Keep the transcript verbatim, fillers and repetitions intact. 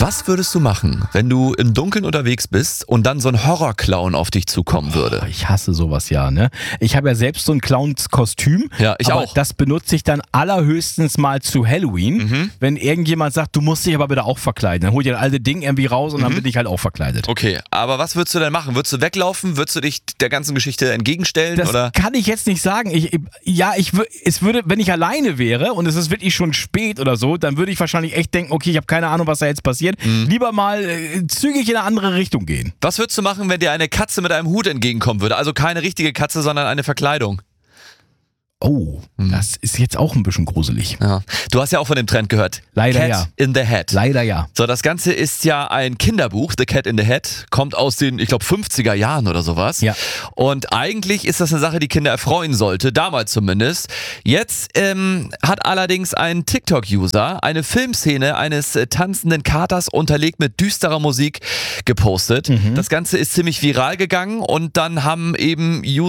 Was würdest du machen, wenn du im Dunkeln unterwegs bist und dann so ein Horrorclown auf dich zukommen würde? Oh, ich hasse sowas ja, ne? Ich habe ja selbst so ein Clownskostüm. Ja, ich aber auch. Das benutze ich dann allerhöchstens mal zu Halloween, Mhm. wenn irgendjemand sagt, du musst dich aber bitte auch verkleiden. Dann hol ich das alte Ding irgendwie raus und Mhm. dann bin ich halt auch verkleidet. Okay, aber was würdest du denn machen? Würdest du weglaufen? Würdest du dich der ganzen Geschichte entgegenstellen? Das oder? kann ich jetzt nicht sagen. Ich, ich- ja, ich wür- es würde, wenn ich alleine wäre und es ist wirklich schon spät oder so, dann würde ich wahrscheinlich echt denken, okay, ich habe keine Ahnung, was da jetzt passiert. Mhm. Lieber mal äh, zügig in eine andere Richtung gehen. Was würdest du machen, wenn dir eine Katze mit einem Hut entgegenkommen würde? Also keine richtige Katze, sondern eine Verkleidung. Oh, das ist jetzt auch ein bisschen gruselig. Ja. Du hast ja auch von dem Trend gehört. Leider Cat ja. in the Hat. Leider ja. So, das Ganze ist ja ein Kinderbuch, The Cat in the Hat, kommt aus den, ich glaube, fünfziger Jahren oder sowas. Ja. Und eigentlich ist das eine Sache, die Kinder erfreuen sollte, damals zumindest. Jetzt ähm, hat allerdings ein TikTok-User eine Filmszene eines äh, tanzenden Katers unterlegt mit düsterer Musik gepostet. Das Ganze ist ziemlich viral gegangen und dann haben eben User